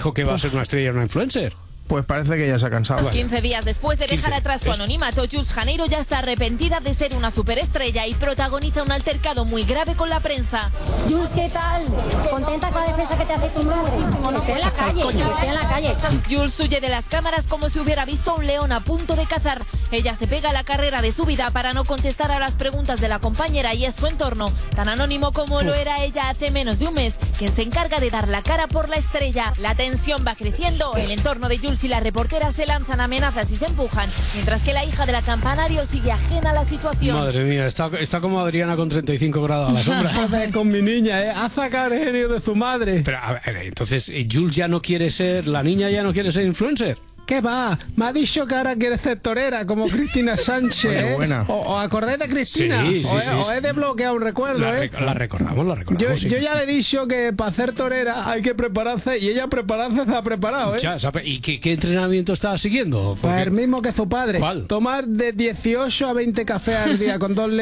dijo que va a ser una estrella y una influencer. Pues parece que ya se ha cansado. 15 días después de dejar atrás su anonimato, Jules Janeiro ya está arrepentida de ser una superestrella y protagoniza un altercado muy grave con la prensa. Jules, ¿qué tal? ¿Contenta con la defensa que te hace tu madre? Estoy en la calle, estoy en la calle. Jules huye de las cámaras como si hubiera visto a un león a punto de cazar. Ella se pega a la carrera de su vida para no contestar a las preguntas de la compañera y es su entorno, tan anónimo como lo era ella hace menos de un mes, quien se encarga de dar la cara por la estrella. La tensión va creciendo, el entorno de Jules y la reportera se lanzan amenazas y se empujan, mientras que la hija de la campanario sigue ajena a la situación. Madre mía, está como Adriana con 35 grados a la sombra. Con mi niña, a sacar el genio de su madre. Pero, a ver, entonces, ¿Jules ya no quiere ser, la niña ya no quiere ser influencer? ¿Qué va? Me ha dicho que ahora quiere ser torera, como Cristina Sánchez. Oye, buena. ¿O acordáis de Cristina? Sí. O he desbloqueado un recuerdo, La recordamos. Yo ya le he dicho que para ser torera hay que prepararse, y ella prepararse se ha preparado, Ya, ¿y qué entrenamiento estaba siguiendo? Pues el mismo que su padre. ¿Cuál? Tomar de 18 a 20 cafés al día con dos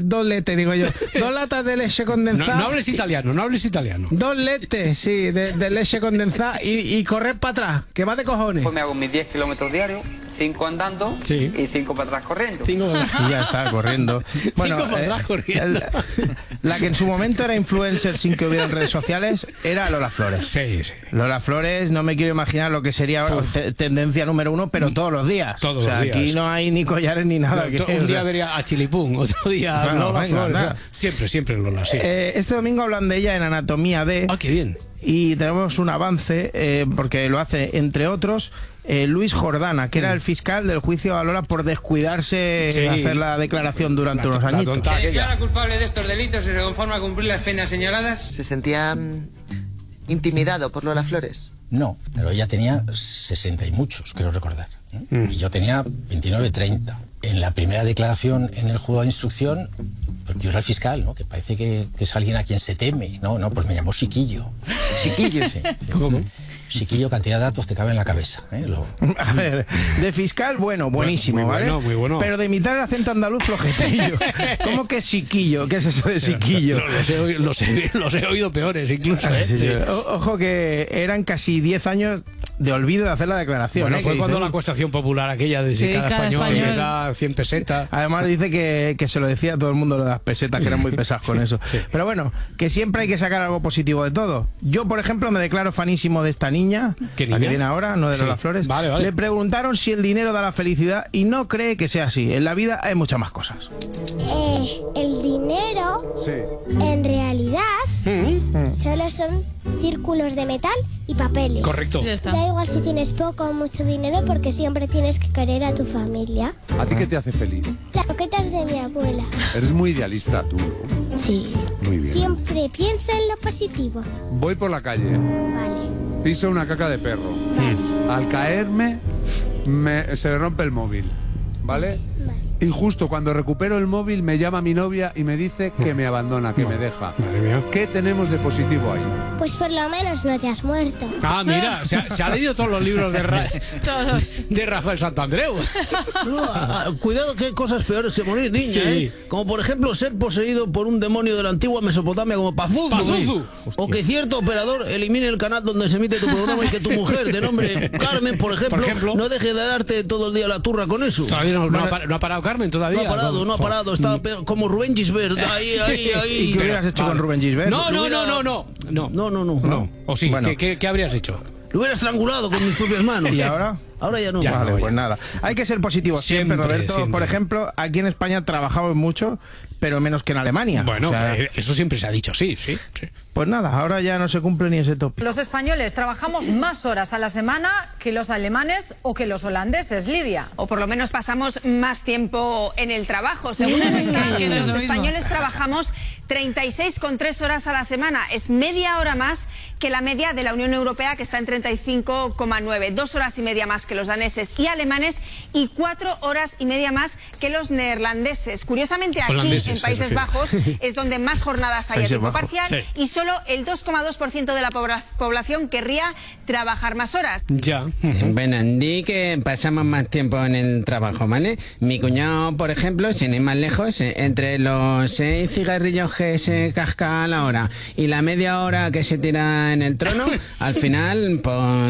latas de leche condensada. No hables italiano. 2 letes, sí, de leche condensada y correr para atrás, que va de cojones. Pues me hago mis 10 kilómetros diarios, 5 andando y 5 para atrás corriendo. Y ya está, corriendo. Bueno, 5 para atrás corriendo. La que en su momento era influencer sin que hubiera redes sociales era Lola Flores. Sí. Lola Flores, no me quiero imaginar lo que sería ahora tendencia número 1, pero todos los días. Todos los días. Aquí no hay ni collares ni nada. Un día vería a Chilipún, otro día Lola Flores. Siempre Lola, sí. Este domingo hablan de ella en Anatomía de... Ah, qué bien. Y tenemos un avance, porque lo hace, entre otros, Luis Jordana, que era el fiscal del juicio a Lola por descuidarse de hacer la declaración durante unos añitos. ¿Se declara culpable de estos delitos y se conforma a cumplir las penas señaladas? ¿Se sentía intimidado por Lola Flores? No, pero ella tenía 60 y muchos, quiero recordar. Y yo tenía 29, 30. En la primera declaración en el juzgado de instrucción, pues yo era el fiscal, ¿no? Que parece que es alguien a quien se teme. No, pues me llamó Chiquillo. Chiquillo, sí. ¿Cómo? Chiquillo, cantidad de datos te cabe en la cabeza. A ver, de fiscal, buenísimo, muy ¿vale? Muy bueno. Pero de imitar el acento andaluz, flojetillo. ¿Cómo que Chiquillo? ¿Qué es eso de Chiquillo? Los he oído peores incluso. Sí. Ojo que eran casi 10 años de olvido de hacer la declaración. Bueno, fue cuando la acusación popular aquella de si cada español era 100 pesetas. Además dice que se lo decía a todo el mundo lo de las pesetas, que eran muy pesados con eso. Sí. Pero bueno, que siempre hay que sacar algo positivo de todo. Yo, por ejemplo, me declaro fanísimo de esta niña, ¿Qué la niña? que viene ahora, no de Lola Flores. Vale. Le preguntaron si el dinero da la felicidad y no cree que sea así. En la vida hay muchas más cosas. El dinero, en realidad, solo son círculos de metal y papeles. Correcto. Da igual si tienes poco o mucho dinero porque siempre tienes que querer a tu familia. ¿A ti qué te hace feliz? Las croquetas de mi abuela. Eres muy idealista tú, ¿no? Sí. Muy bien. Siempre piensa en lo positivo. Voy por la calle, Vale. piso una caca de perro. Vale. Al caerme, se le rompe el móvil, ¿vale? Vale. Y justo cuando recupero el móvil me llama mi novia y me dice que me abandona, que me deja. Madre mía. ¿Qué tenemos de positivo ahí? Pues por lo menos no te has muerto. Ah, mira, se ha leído todos los libros de Rafael Santandreu. Cuidado que hay cosas peores que morir, niña, Sí. Como por ejemplo ser poseído por un demonio de la antigua Mesopotamia como Pazuzu. O que cierto operador elimine el canal donde se emite tu programa y que tu mujer de nombre Carmen, por ejemplo, no deje de darte todo el día la turra con eso. Todavía no ha parado Carmen todavía. No ha parado, está como Rubén Gisbert, ahí. ¿Y qué hubieras hecho con Rubén Gisbert? No. ¿O sí? Bueno. ¿Qué habrías hecho? Lo hubiera estrangulado con mis propias manos. ¿Y ahora? Ahora ya no. Vale, pues nada. Hay que ser positivo siempre, Roberto. Siempre. Por ejemplo, aquí en España trabajamos mucho, pero menos que en Alemania. Bueno, O sea, eso siempre se ha dicho, sí. pues nada, ahora ya no se cumple ni ese tope. Los españoles trabajamos más horas a la semana que los alemanes o que los holandeses, Lidia. O por lo menos pasamos más tiempo en el trabajo. Según Eurostat, los españoles trabajamos 36,3 horas a la semana. Es media hora más que la media de la Unión Europea, que está en 35,9. 2 horas y media más que los daneses y alemanes y 4 horas y media más que los neerlandeses. Curiosamente, aquí en Países Bajos es donde más jornadas hay a tiempo parcial y solo el 2,2% de la población querría trabajar más horas. Ya. Bueno, di que pasamos más tiempo en el trabajo, ¿vale? Mi cuñado, por ejemplo, sin ir más lejos, entre los 6 cigarrillos que se casca a la hora y la media hora que se tira en el trono, al final, pues